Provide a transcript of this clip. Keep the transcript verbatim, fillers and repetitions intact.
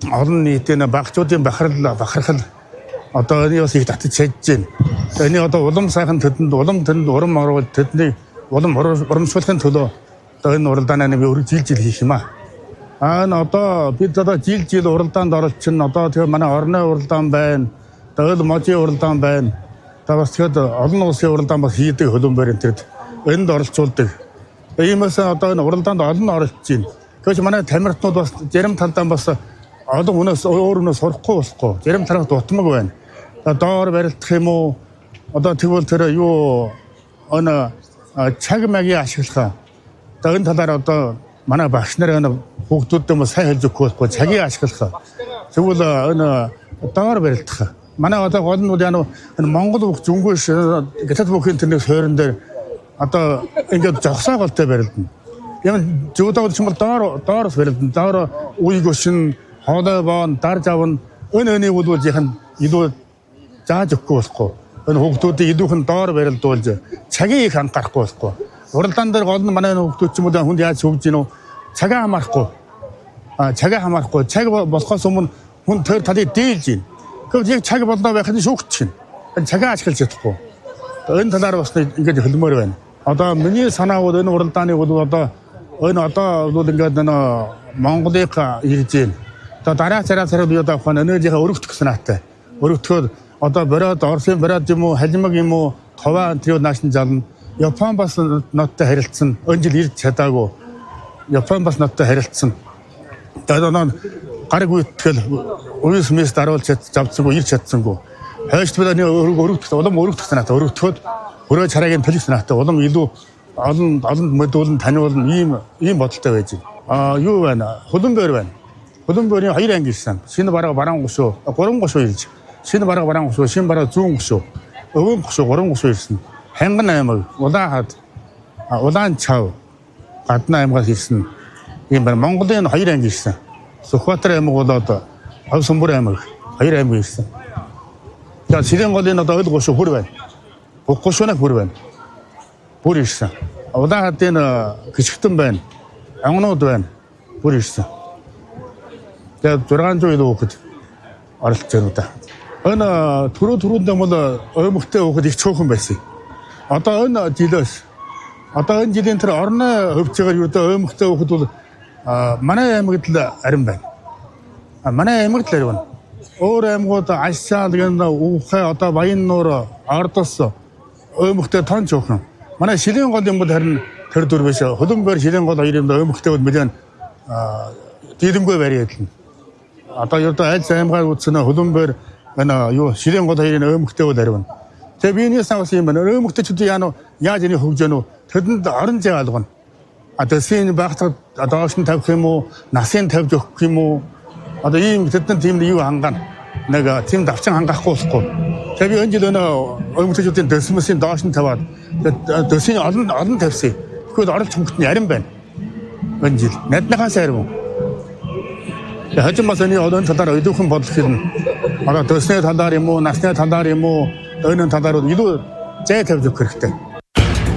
олон нийтийн багцуудын бахархал бахархал одоо энэ бас их татж чадж байна. Энэ одоо улам сайхан төдөнд улам төнд урам оруулж төдний улам урамшуулахын төлөө одоо энэ уралдааны нэг өргөж жил жил хийх юм аа. Аа н одоо бид одоо жил жил уралдаанд оролцсон. Одоо тэгээ манай орны уралдаан байна. Даул можийн уралдаан байна. Та бас тэгэхэд олон улсын уралдаан бас хийдэг хөлбөмбөр энэ төрд энд оролцуулдаг. Иймээс одоо энэ уралдаанд олон оролцож байна. Гэхдээ манай тамирчнууд бас зарим талдаа бас олон хүнээс өөр хүнээс сурахгүй болохгүй. Зарим талаас дутмаг байна. Доор барилдах юм уу? Одоо тэгвэл тэр юу өн чаг магийн ашиглах. Одоо энэ талаар одоо манай багш нар энэ хүүхдүүдэд юм сайн хэлж өгөхгүй болохгүй. Цагийг ашиглах. Тэгвэл өн доор барилдах. Манай одоо гол нь яа энэ Монгол бүх зүнгүүш гэтэл бүхэн тэрний суурин дээр одоо ингээд жогсоо голтой барилдана. Юм зүудаа ч юм бол доор доороос барилдана. Доор үйгөшин хоолой боон дар завн өн өний үлүүлжийнх нь илүү зааж өгөхгүй болохгүй. Энэ хүүхдүүдийг илүүхэн доор барилдуулж цагийг их анхаарахгүй болохгүй. Уралдаан дээр гол нь манай хүүхдүүд ч юм уу хүнд яаж хөвж гинөө цагаа хамаарахгүй. А цагаа хамаарахгүй. Цаг болохоос өмнө хүн тэр талыг дийлж гин. Гэхдээ яг цаг болноо байх нь шүүгч чинь. Энэ цагаа ашиглаж чадахгүй. Энэ талаар бас ингэж хөлмөр байна. Одоо миний санаа бол энэ уралдааны бол одоо энэ одоо бол ингээд энэ Монголыг ирж гин. Одоо дараа цараа цараа би одоо хань энержигээ өргөдөх санаатай. Өргөдөхөөр одоо бороод Орсын бороод юм уу халимаг юм уу товаа тэр наашин зална. Япон бас ноттой харилцсан. Энэ жил ирж чадаагүй. Япон бас ноттой харилцсан. Тэгээд нөө гараг үйтгэл уус мэс даруул чадсангүй ирж чадсангүй. Хойш бид өргөдөх улам өргөдөх санаатай. Өргөдөхөд өрөө цараагийн төлөх санаатай. Улам илүү олон олон мэдүүлэн таниулна ийм ийм бодолтой байж байна. Аа юу байна? Хөлбөмбөр байна. Хөлбөмбөрийн хоёр анги ирсэн. Шинэ бараг бараан гушуу, гурван гушуу ирж. Шинэ бараг бараан гушуу, шинэ бараг зүүн гушуу, өвөн гушуу, гурван гушуу ирсэн. Ханган аймаг, Улаанхад, Улаан чав, Гадна аймагаас ирсэн. Ийм байна. Монголын хоёр анги ирсэн. Сүхбаатар аймаг бол одоо Ховсомбор аймаг хоёр аймаг ирсэн. За Сэрэн голын одоо ойл гушуу бүр байна. Бүх гушуунаа бүр байна. Бүр ирсэн. Улаанхадын гिचгтэн байна. Ангнууд байна. Бүр ирсэн. Тэгээд зургаан зуун хүүхэд оролцож байна да. Энэ түрүү түрүүндээ бол оймогтой хүүхэд их цөөхөн байсан. Одоо энэ жилээс одоо энэ жилийн тэр орны хөвцөөр юу дэ оймогтой хүүхэд бол манай аймагт л арин байна. Манай аймагт л арин байна. Өөр аймагууд Ашаал гэнэ Уухай одоо Баяннуур Ордос оймогтой тон цөөхөн. Манай Шилийн гол юм бол харин тэр дүр биш. Хөлбөмбөр Шилийн гол хоёр юм оймогтой бол мэдэн дийдэмгүй бариад л. Одоо юу да аль аймгаар үтсэн хөлбөмбөр энэ юу Шилийн гол хоёрын оймогтой бол арин. Тэгээ биенээс авсан юм байна. Оймогтойчд яа яаж энийг хөгжөө нөө тэдэнд орон зай алгана. А тэсийн багтад доош нь тавих юм уу, насын тавьж өгөх юм уу? Одоо ийм тэдэнд тийм юу хангана. Нэг тийм давчин хангахгүй болохгүй. Тэгээ би энэ жил энэ оймогтойчдын дэсмэсийн доош нь таваад дэсийн олон олон тавьсан. Тэгэхэд оролт хөнгөтний арин байна. Энэ жил наднахаас арин. Хажим масаны одоо талаар өдөөхэн бодлох юм. Одоо дэсний талаар юм уу, насны талаар юм уу, ойнын талаар илүү зай тавьж өгөх хэрэгтэй.